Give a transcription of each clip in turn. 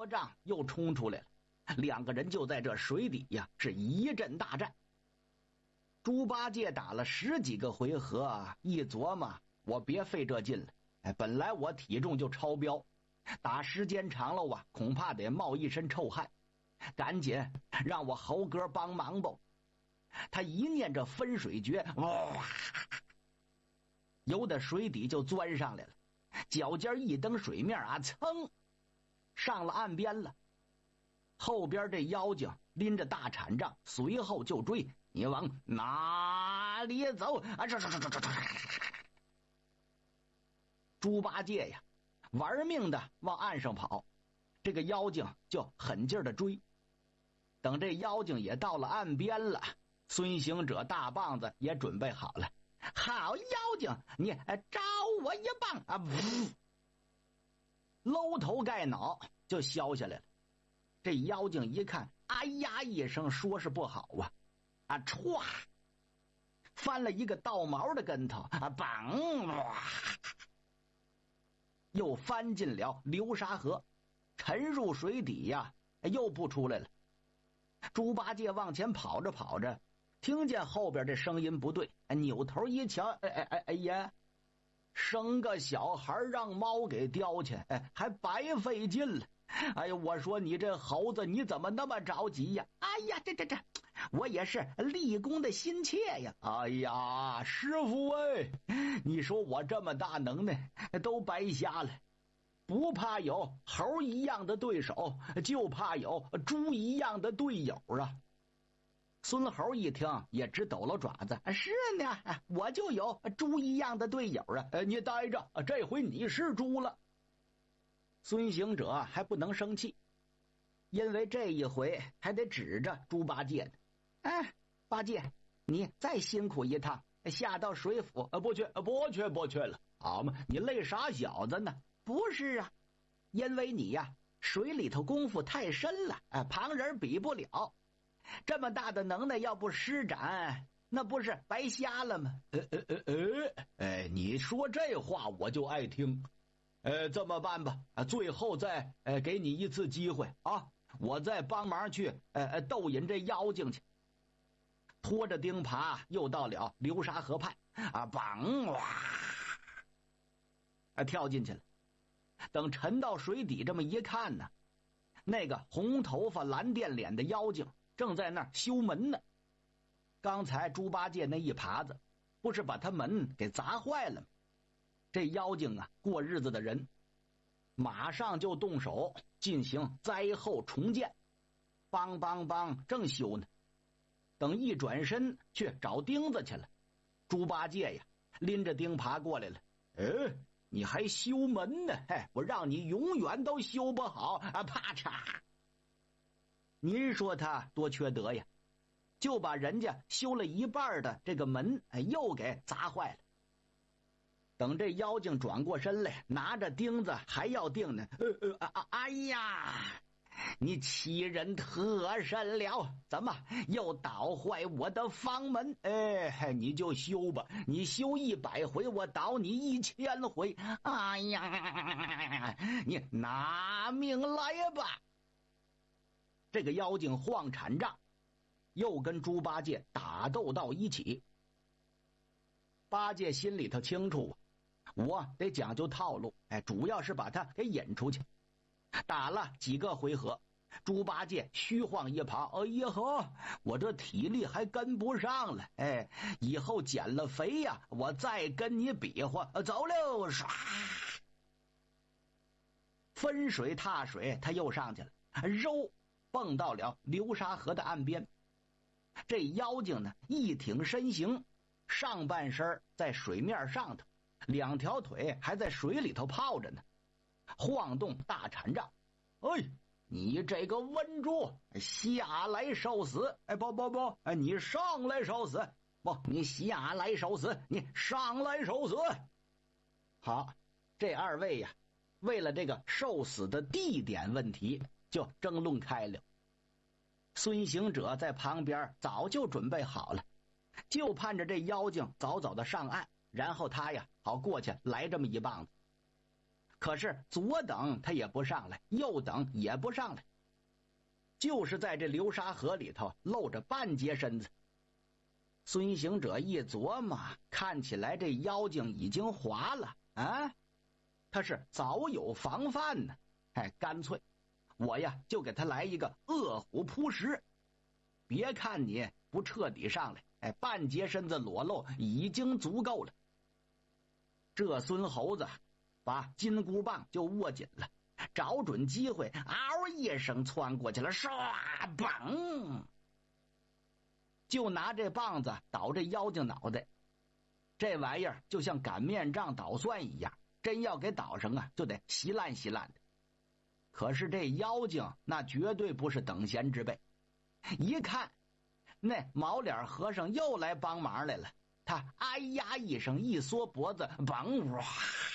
魔杖又冲出来了，两个人就在这水底呀是一阵大战。猪八戒打了10几个回合，一琢磨，我别费这劲了。本来我体重就超标，打时间长了啊，恐怕得冒一身臭汗。赶紧让我猴哥帮忙吧。他一念这分水诀，哇，由得水底就钻上来了，脚尖一蹬水面啊，噌，上了岸边了。后边这妖精拎着大铲杖，随后就追。你往哪里走啊？猪八戒呀，玩命的往岸上跑，这个妖精就狠劲的追。等这妖精也到了岸边了，孙行者大棒子也准备好了。好妖精，你招我一棒啊！搂头盖脑就削下来了。这妖精一看，哎呀一声，说是不好啊，歘，翻了一个倒毛的跟头啊，绑，哇，又翻进了流沙河，沉入水底呀，又不出来了。猪八戒往前跑着跑着，听见后边这声音不对，扭头一瞧，哎呀，生个小孩让猫给叼去，还白费劲了。哎呀，我说你这猴子你怎么那么着急呀？哎呀，这我也是立功的心切呀。哎呀，师傅哎，你说我这么大能耐都白瞎了，不怕有猴一样的对手，就怕有猪一样的队友啊。孙猴一听也直抖了爪子，是呢，我就有猪一样的队友啊。你待着，这回你是猪了。孙行者还不能生气，因为这一回还得指着猪八戒呢。八戒，你再辛苦一趟，下到水府，不去了。好嘛，你累傻小子呢？不是啊，因为你呀，水里头功夫太深了，旁人比不了。这么大的能耐要不施展，那不是白瞎了吗？你说这话我就爱听。这么办吧，最后再给你一次机会啊，我再帮忙去逗引这妖精去。拖着钉耙又到了流沙河畔啊，绑，哇，跳进去了。等沉到水底这么一看呢，那个红头发蓝靛脸的妖精正在那儿修门呢。刚才猪八戒那一耙子不是把他门给砸坏了吗？这妖精啊，过日子的人马上就动手进行灾后重建，梆正修呢。等一转身去找钉子去了，猪八戒呀拎着钉耙过来了。你还修门呢？我让你永远都修不好啊！啪嚓！您说他多缺德呀，就把人家修了一半的这个门又给砸坏了。等这妖精转过身来，拿着钉子还要钉呢。哎呀，你欺人特甚了，怎么又捣坏我的房门？你就修吧，你修100回，我捣你1000回。哎呀，你拿命来吧！这个妖精晃铲杖，又跟猪八戒打斗到一起。八戒心里头清楚，我得讲究套路，主要是把他给引出去。打了几个回合，猪八戒虚晃一旁，哎呀呵，我这体力还跟不上了，以后减了肥呀，我再跟你比划。走溜，唰，分水踏水，他又上去了，肉蹦到了流沙河的岸边。这妖精呢，一挺身形，上半身在水面上头，2条腿还在水里头泡着呢，晃动大铲杖。你这个瘟猪，下来受死！不，你上来受死！不，你下来受死！你上来受死！好，这2位呀，为了这个受死的地点问题就争论开了。孙行者在旁边早就准备好了，就盼着这妖精早早的上岸，然后他呀好过去来这么一棒子。 可是左等他也不上来，右等也不上来，就是在这流沙河里头露着半截身子。孙行者一琢磨，看起来这妖精已经滑了啊，他是早有防范呢。干脆我呀就给他来一个饿虎扑食，别看你不彻底上来，半截身子裸露已经足够了。这孙猴子把金箍棒就握紧了，找准机会，嗷一声窜过去了，唰嘣，就拿这棒子捣这妖精脑袋。这玩意儿就像擀面杖捣蒜一样，真要给捣上啊，就得稀烂稀烂的。可是这妖精那绝对不是等闲之辈，一看那毛脸和尚又来帮忙来了，他哎呀一声一缩脖子，嘣，哇，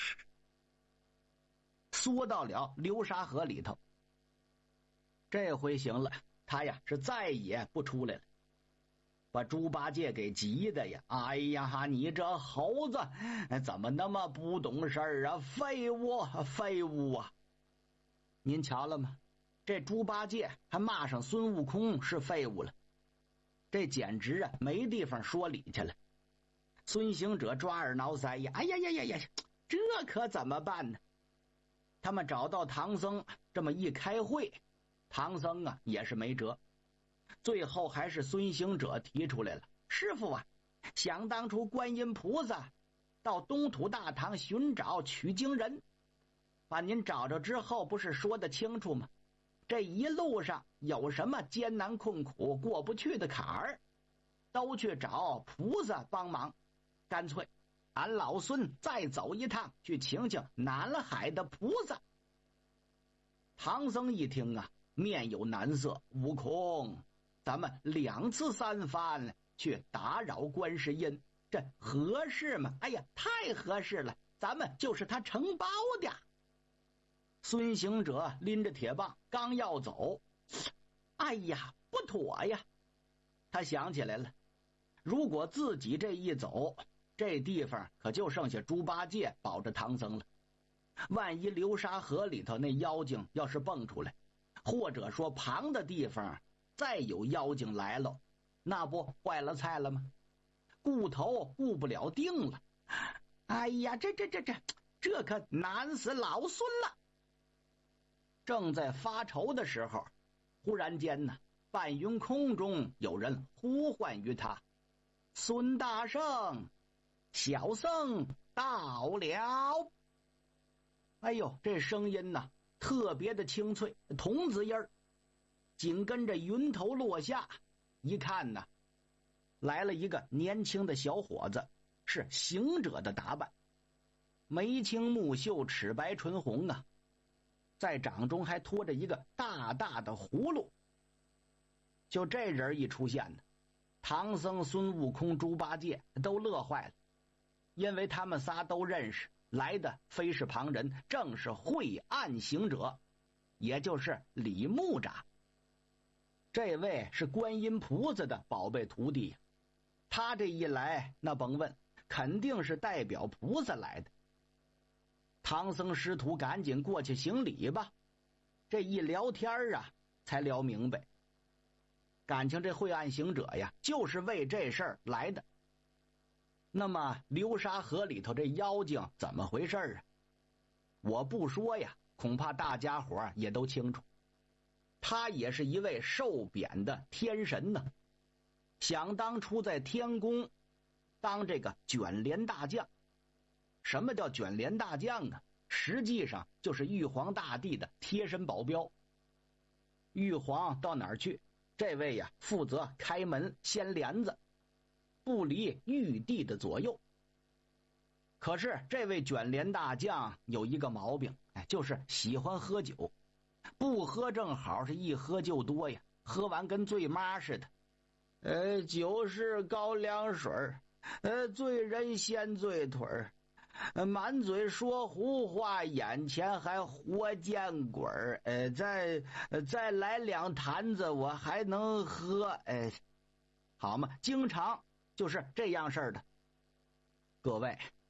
缩到了流沙河里头。这回行了，他呀是再也不出来了。把猪八戒给急的呀，哎呀，你这猴子怎么那么不懂事儿啊，废物废物啊！您瞧了吗？这猪八戒还骂上孙悟空是废物了，这简直啊没地方说理去了。孙行者抓耳挠腮呀，哎呀呀呀呀，这可怎么办呢？他们找到唐僧，这么一开会，唐僧啊也是没辙，最后还是孙行者提出来了，师父啊，想当初观音菩萨到东土大唐寻找取经人，把您找着之后不是说得清楚吗？这一路上有什么艰难困苦过不去的坎儿，都去找菩萨帮忙，干脆俺老孙再走一趟，去请请南海的菩萨。唐僧一听啊，面有难色，悟空，咱们2次3番去打扰观世音，这合适吗？哎呀，太合适了，咱们就是他承包的。孙行者拎着铁棒刚要走，哎呀，不妥呀！他想起来了，如果自己这一走，这地方可就剩下猪八戒保着唐僧了。万一流沙河里头那妖精要是蹦出来，或者说旁的地方再有妖精来了，那不坏了菜了吗？顾头顾不了定了。哎呀，这可难死老孙了！正在发愁的时候，忽然间呢，半云空中有人呼唤于他：“孙大圣，小僧到了。”哎呦，这声音呢特别的清脆，童子音儿。紧跟着云头落下，一看呢，来了一个年轻的小伙子，是行者的打扮，眉清目秀，齿白唇红啊，在掌中还拖着一个大大的葫芦。就这人一出现呢，唐僧、孙悟空、猪八戒都乐坏了，因为他们仨都认识，来的非是旁人，正是晦暗行者，也就是李木吒。这位是观音菩萨的宝贝徒弟，他这一来那甭问，肯定是代表菩萨来的。唐僧师徒赶紧过去行礼吧。这一聊天啊，才聊明白，感情这晦暗行者呀，就是为这事儿来的。那么流沙河里头这妖精怎么回事啊？我不说呀，恐怕大家伙也都清楚。他也是一位受贬的天神呢，想当初在天宫当这个卷帘大将。什么叫卷帘大将啊？实际上就是玉皇大帝的贴身保镖。玉皇到哪儿去，这位呀负责开门掀帘子，不离玉帝的左右。可是这位卷帘大将有一个毛病，就是喜欢喝酒，不喝正好，是一喝就多呀，喝完跟醉妈似的。酒是高粱水，醉人先醉腿儿，满嘴说胡话，眼前还活见鬼儿。再来2坛子，我还能喝。好嘛，经常就是这样事儿的。各位，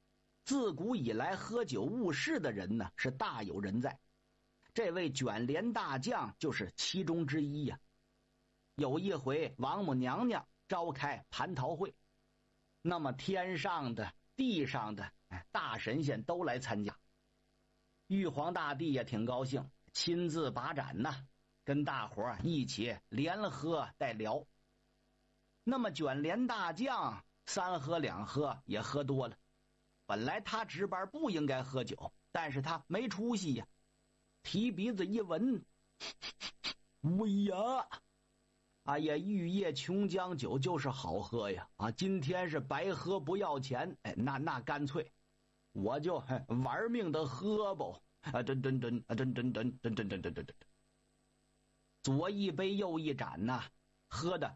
自古以来喝酒误事的人呢是大有人在，这位卷帘大将就是其中之一呀。有一回王母娘娘召开蟠桃会，那么天上的地上的大神仙都来参加。玉皇大帝也挺高兴，亲自把盏呐，跟大伙一起连喝带聊。那么卷帘大将3喝2喝也喝多了，本来他值班不应该喝酒，但是他没出息呀，提鼻子一闻，喂呀，哎呀，玉液琼浆酒就是好喝呀！啊，今天是白喝不要钱，哎，那干脆，我就玩命的喝吧！啊，左一杯右一盏呐，喝的